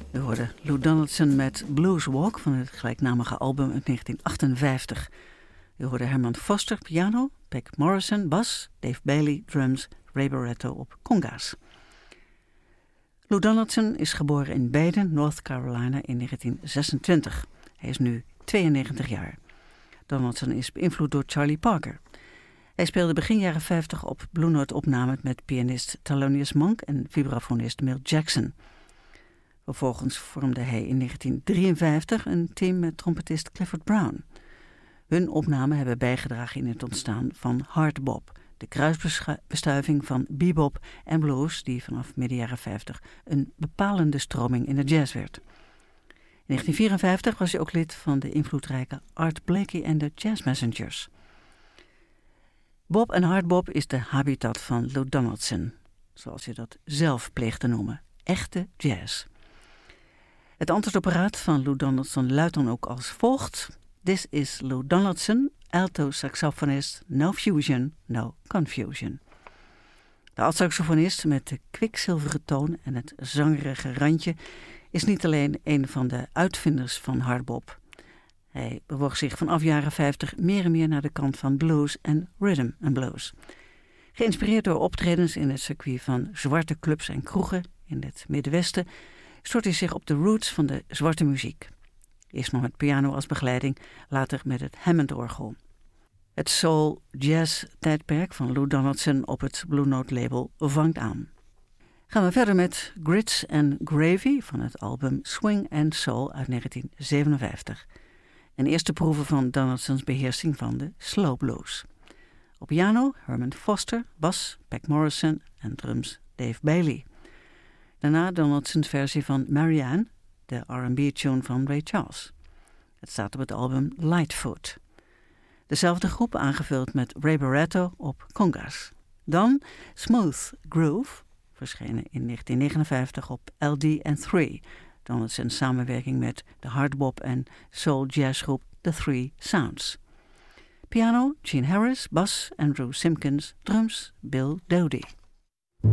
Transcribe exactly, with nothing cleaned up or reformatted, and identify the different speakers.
Speaker 1: We hoorden Lou Donaldson met Blues Walk van het gelijknamige album uit negentien achtenvijftig. We hoorden Herman Foster piano, Peck Morrison bas, Dave Bailey drums, Ray Barretto op conga's. Lou Donaldson is geboren in Baden, North Carolina in negentien zesentwintig. Hij is nu tweeënnegentig jaar. Donaldson is beïnvloed door Charlie Parker. Hij speelde begin jaren vijftig op Blue Note opnamen met pianist Thelonious Monk en vibrafonist Milt Jackson. Vervolgens vormde hij in negentien drieënvijftig een team met trompetist Clifford Brown. Hun opnamen hebben bijgedragen in het ontstaan van hard bop, de kruisbestuiving van bebop en blues die vanaf midden jaren vijftig een bepalende stroming in de jazz werd. In negentien vierenvijftig was hij ook lid van de invloedrijke Art Blakey en de Jazz Messengers. Bop en hardbop is de habitat van Lou Donaldson, zoals hij dat zelf pleegt te noemen, echte jazz. Het antwoordapparaat van Lou Donaldson luidt dan ook als volgt: This is Lou Donaldson, alto saxofonist, no fusion, no confusion. De alt-saxofonist met de kwikzilveren toon en het zangerige randje is niet alleen een van de uitvinders van hardbop. Hij bewoog zich vanaf jaren vijftig meer en meer naar de kant van blues en rhythm and blues. Geïnspireerd door optredens in het circuit van zwarte clubs en kroegen in het Middenwesten stort hij zich op de roots van de zwarte muziek. Eerst nog met piano als begeleiding, later met het Hammond-orgel. Het soul-jazz-tijdperk van Lou Donaldson op het Blue Note label vangt aan. Gaan we verder met Grits and Gravy van het album Swing and Soul uit negentien zevenenvijftig. Een eerste proeven van Donaldsons beheersing van de slow blues. Op piano Herman Foster, bas Peck Morrison en drums Dave Bailey. Daarna Donaldsons versie van Marianne, de R en B-tune van Ray Charles. Het staat op het album Lightfoot. Dezelfde groep aangevuld met Ray Barretto op conga's. Dan Smooth Groove, verschenen in negentien negenenvijftig op L D and Three, Donaldson's samenwerking met de hardbop en soul jazzgroep The Three Sounds. Piano Gene Harris, bas Andrew Simpkins, drums Bill Dodie.